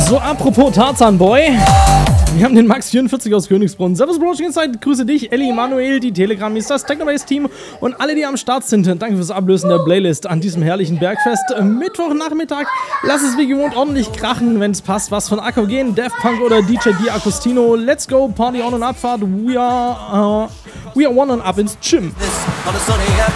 So, apropos Tarzan-Boy. Wir haben den Max44 aus Königsbrunn. Servus, Broaching Inside. Grüße dich, Ellie, Manuel, die Telegram-Mister, das Technobase-Team und alle, die am Start sind. Danke fürs Ablösen der Playlist an diesem herrlichen Bergfest. Mittwochnachmittag. Lass es wie gewohnt ordentlich krachen, wenn es passt. Was von Akkogen, Daft Punk oder DJ D. Agostino. Let's go, Party on und Abfahrt. We are one on up ins Gym. On a sunny